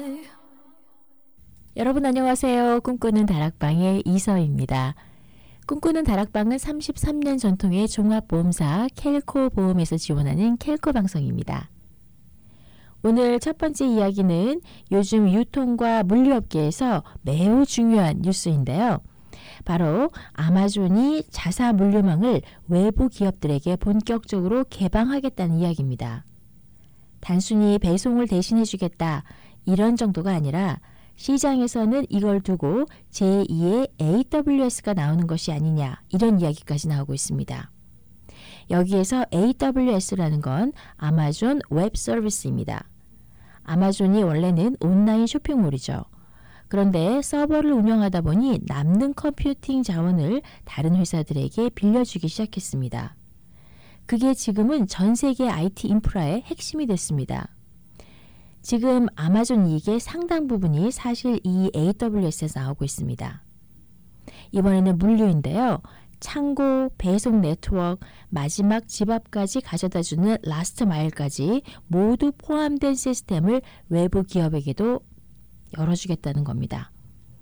여러분 안녕하세요. 꿈꾸는 다락방의 이서입니다. 꿈꾸는 다락방은 33년 전통의 종합보험사 켈코보험에서 지원하는 켈코 방송입니다. 오늘 첫 번째 이야기는 요즘 유통과 물류업계에서 매우 중요한 뉴스인데요. 바로 아마존이 자사 물류망을 외부 기업들에게 본격적으로 개방하겠다는 이야기입니다. 단순히 배송을 대신해주겠다 이런 정도가 아니라 시장에서는 이걸 두고 제2의 AWS가 나오는 것이 아니냐 이런 이야기까지 나오고 있습니다. 여기에서 AWS라는 건 아마존 웹 서비스입니다. 아마존이 원래는 온라인 쇼핑몰이죠. 그런데 서버를 운영하다 보니 남는 컴퓨팅 자원을 다른 회사들에게 빌려주기 시작했습니다. 그게 지금은 전 세계 IT 인프라의 핵심이 됐습니다. 지금 아마존 이익의 상당 부분이 사실 이 AWS에서 나오고 있습니다. 이번에는 물류인데요. 창고, 배송 네트워크, 마지막 집 앞까지 가져다주는 라스트 마일까지 모두 포함된 시스템을 외부 기업에게도 열어주겠다는 겁니다.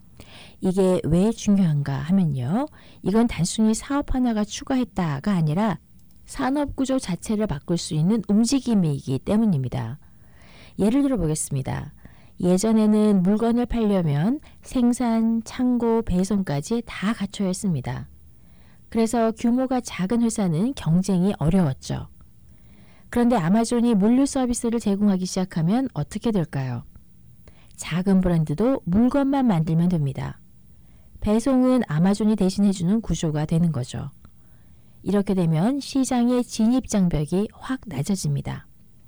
이게 왜 중요한가 하면요. 이건 단순히 사업 하나가 추가했다가 아니라 산업구조 자체를 바꿀 수 있는 움직임이기 때문입니다. 예를 들어 보겠습니다. 예전에는 물건을 팔려면 생산, 창고, 배송까지 다 갖춰야 했습니다. 그래서 규모가 작은 회사는 경쟁이 어려웠죠. 그런데 아마존이 물류 서비스를 제공하기 시작하면 어떻게 될까요? 작은 브랜드도 물건만 만들면 됩니다. 배송은 아마존이 대신해주는 구조가 되는 거죠. 이렇게 되면 시장의 진입장벽이 확 낮아집니다.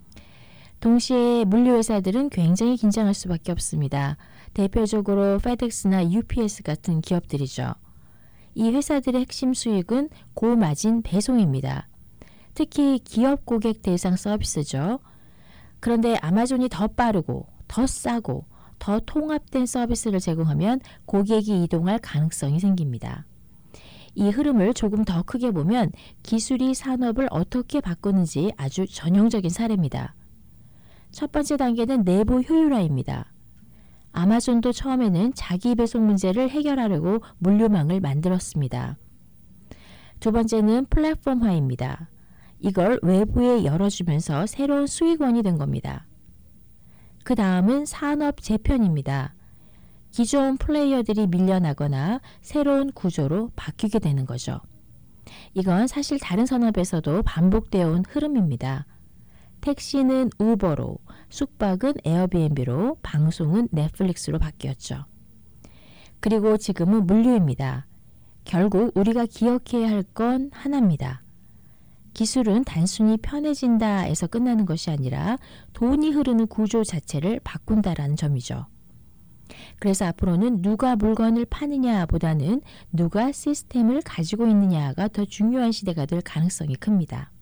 동시에 물류회사들은 굉장히 긴장할 수밖에 없습니다. 대표적으로 페덱스나 UPS 같은 기업들이죠. 이 회사들의 핵심 수익은 고마진 배송입니다. 특히 기업 고객 대상 서비스죠. 그런데 아마존이 더 빠르고 더 싸고 더 통합된 서비스를 제공하면 고객이 이동할 가능성이 생깁니다. 이 흐름을 조금 더 크게 보면 기술이 산업을 어떻게 바꾸는지 아주 전형적인 사례입니다. 첫 번째 단계는 내부 효율화입니다. 아마존도 처음에는 자기 배송 문제를 해결하려고 물류망을 만들었습니다. 두 번째는 플랫폼화입니다. 이걸 외부에 열어주면서 새로운 수익원이 된 겁니다. 그 다음은 산업 재편입니다. 기존 플레이어들이 밀려나거나 새로운 구조로 바뀌게 되는 거죠. 이건 사실 다른 산업에서도 반복되어 온 흐름입니다. 택시는 우버로, 숙박은 에어비앤비로, 방송은 넷플릭스로 바뀌었죠. 그리고 지금은 물류입니다. 결국 우리가 기억해야 할 건 하나입니다. 기술은 단순히 편해진다에서 끝나는 것이 아니라 돈이 흐르는 구조 자체를 바꾼다라는 점이죠. 그래서 앞으로는 누가 물건을 파느냐보다는 누가 시스템을 가지고 있느냐가 더 중요한 시대가 될 가능성이 큽니다.